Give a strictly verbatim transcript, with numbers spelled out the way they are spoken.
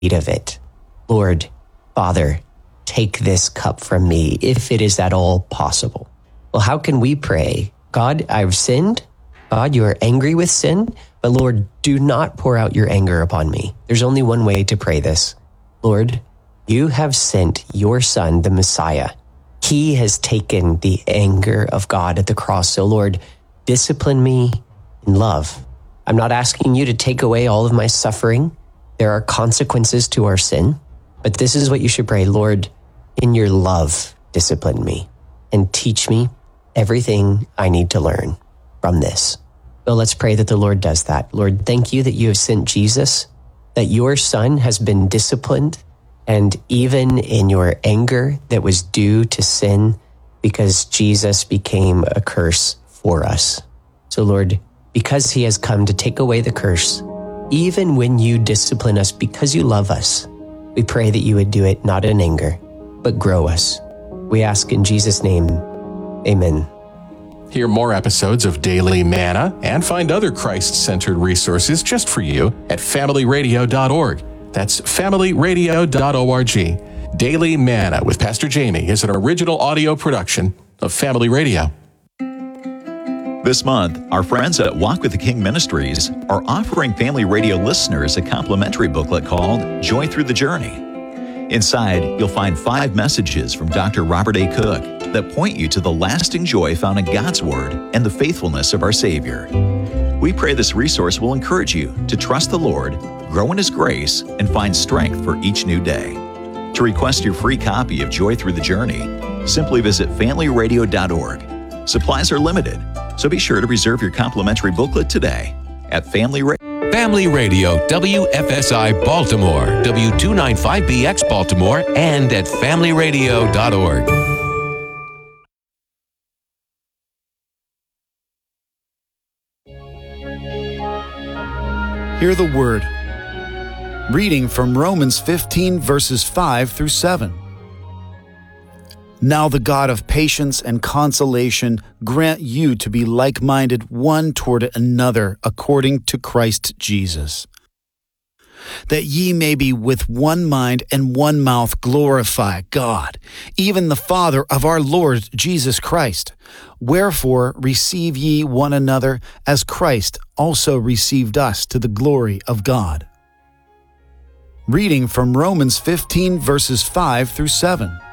of it. Lord, Father, take this cup from me if it is at all possible. Well, how can we pray? God, I've sinned. God, you are angry with sin, but Lord, do not pour out your anger upon me. There's only one way to pray this. Lord, you have sent your Son, the Messiah. He has taken the anger of God at the cross. So Lord, discipline me in love. I'm not asking you to take away all of my suffering. There are consequences to our sin, but this is what you should pray. Lord, in your love, discipline me and teach me everything I need to learn from this. So let's pray that the Lord does that. Lord, thank you that you have sent Jesus, that your Son has been disciplined, and even in your anger that was due to sin, because Jesus became a curse for us. So Lord, because he has come to take away the curse, even when you discipline us because you love us, we pray that you would do it not in anger, but grow us. We ask in Jesus' name, amen. Hear more episodes of Daily Manna and find other Christ-centered resources just for you at family radio dot org. That's family radio dot org. Daily Manna with Pastor Jamie is an original audio production of Family Radio. This month, our friends at Walk with the King Ministries are offering Family Radio listeners a complimentary booklet called Joy Through the Journey. Inside, you'll find five messages from Doctor Robert A. Cook that point you to the lasting joy found in God's Word and the faithfulness of our Savior. We pray this resource will encourage you to trust the Lord, grow in His grace, and find strength for each new day. To request your free copy of Joy Through the Journey, simply visit family radio dot org. Supplies are limited, so be sure to reserve your complimentary booklet today at Family Radio. Family Radio, W F S I Baltimore, W two ninety-five B X Baltimore, and at family radio dot org. Hear the word. Reading from Romans fifteen, verses five through seven. Now the God of patience and consolation grant you to be like-minded one toward another according to Christ Jesus, that ye may be with one mind and one mouth glorify God, even the Father of our Lord Jesus Christ. Wherefore receive ye one another as Christ also received us to the glory of God. Reading from Romans fifteen, verses five through seven.